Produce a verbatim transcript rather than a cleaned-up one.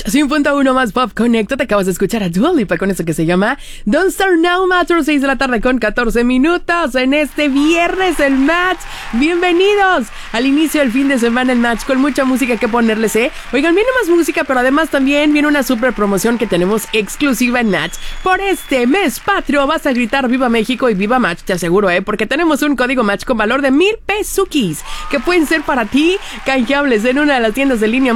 cien punto uno más Pop Connecto. Te acabas de escuchar a Dua Lipa con eso que se llama Don't Start Now, Match. seis de la tarde con catorce minutos en este viernes el Match. Bienvenidos al inicio del fin de semana el Match con mucha música que ponerles, ¿eh? Oigan, viene más música, pero además también viene una super promoción que tenemos exclusiva en Match. Por este mes patrio vas a gritar Viva México y Viva Match, te aseguro, ¿eh? Porque tenemos un código Match con valor de mil pesukis que pueden ser para ti canjeables en una de las tiendas de línea